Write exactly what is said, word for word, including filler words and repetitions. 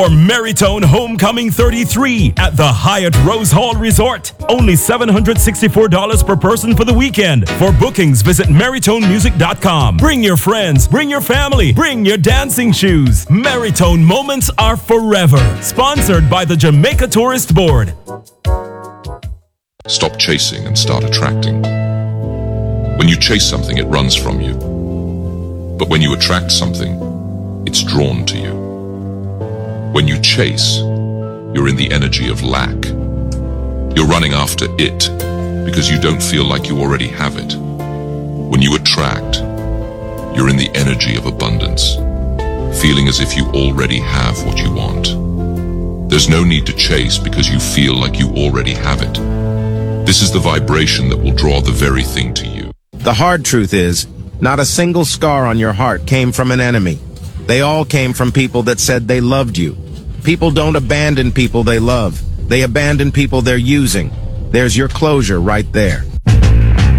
Or Maritone Homecoming thirty-three at the Hyatt Rose Hall Resort. Only seven hundred sixty-four dollars per person for the weekend. For bookings, visit maritone music dot com. Bring your friends, bring your family, bring your dancing shoes. Maritone moments are forever. Sponsored by the Jamaica Tourist Board. Stop chasing and start attracting. When you chase something, it runs from you. But when you attract something, it's drawn to you. When you chase, you're in the energy of lack. You're running after it because you don't feel like you already have it. When you attract, you're in the energy of abundance, feeling as if you already have what you want. There's no need to chase because you feel like you already have it. This is the vibration that will draw the very thing to you. The hard truth is, not a single scar on your heart came from an enemy. They all came from people that said they loved you. People don't abandon people they love. They abandon people they're using. There's your closure right there.